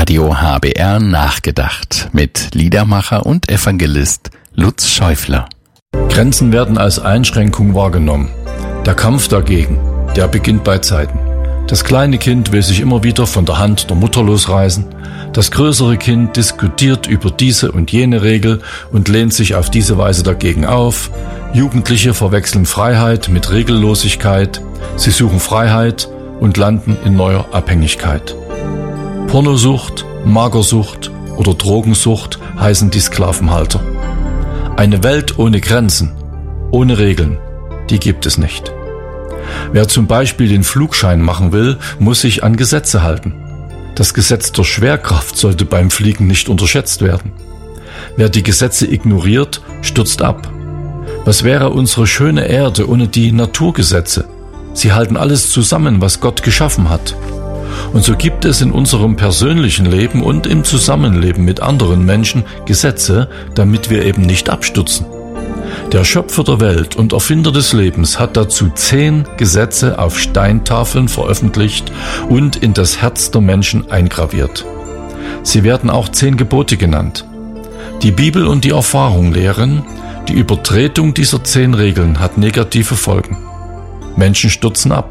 Radio HBR nachgedacht mit Liedermacher und Evangelist Lutz Schäufler. Grenzen werden als Einschränkung wahrgenommen. Der Kampf dagegen, der beginnt bei Zeiten. Das kleine Kind will sich immer wieder von der Hand der Mutter losreißen. Das größere Kind diskutiert über diese und jene Regel und lehnt sich auf diese Weise dagegen auf. Jugendliche verwechseln Freiheit mit Regellosigkeit. Sie suchen Freiheit und landen in neuer Abhängigkeit. Pornosucht, Magersucht oder Drogensucht heißen die Sklavenhalter. Eine Welt ohne Grenzen, ohne Regeln, die gibt es nicht. Wer zum Beispiel den Flugschein machen will, muss sich an Gesetze halten. Das Gesetz der Schwerkraft sollte beim Fliegen nicht unterschätzt werden. Wer die Gesetze ignoriert, stürzt ab. Was wäre unsere schöne Erde ohne die Naturgesetze? Sie halten alles zusammen, was Gott geschaffen hat. Und so gibt es in unserem persönlichen Leben und im Zusammenleben mit anderen Menschen Gesetze, damit wir eben nicht abstürzen. Der Schöpfer der Welt und Erfinder des Lebens hat dazu 10 Gesetze auf Steintafeln veröffentlicht und in das Herz der Menschen eingraviert. Sie werden auch 10 Gebote genannt. Die Bibel und die Erfahrung lehren, die Übertretung dieser 10 Regeln hat negative Folgen. Menschen stürzen ab.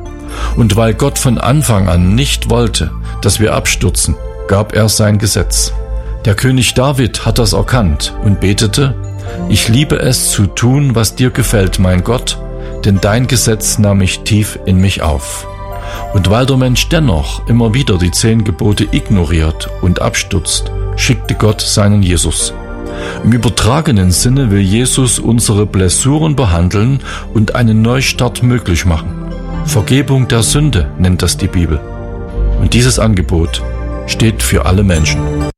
Und weil Gott von Anfang an nicht wollte, dass wir abstürzen, gab er sein Gesetz. Der König David hat das erkannt und betete: Ich liebe es zu tun, was dir gefällt, mein Gott, denn dein Gesetz nahm ich tief in mich auf. Und weil der Mensch dennoch immer wieder die 10 Gebote ignoriert und abstürzt, schickte Gott seinen Jesus. Im übertragenen Sinne will Jesus unsere Blessuren behandeln und einen Neustart möglich machen. Vergebung der Sünde nennt das die Bibel. Und dieses Angebot steht für alle Menschen.